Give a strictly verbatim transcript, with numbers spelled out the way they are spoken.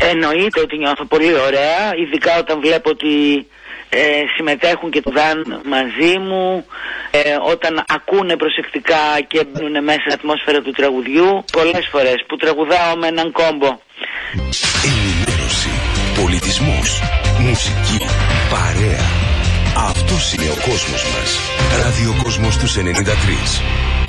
Εννοείται ότι νιώθω πολύ ωραία, ειδικά όταν βλέπω ότι ε, συμμετέχουν και το δαν μαζί μου, ε, όταν ακούνε προσεκτικά και μπαίνουν μέσα στην ατμόσφαιρα του τραγουδιού. Πολλές φορές που τραγουδάω με έναν κόμπο. Ενημέρωση, πολιτισμός, μουσική, παρέα. Αυτός είναι ο κόσμος μας. Ραδιοκόσμος τους ενενήντα τρία.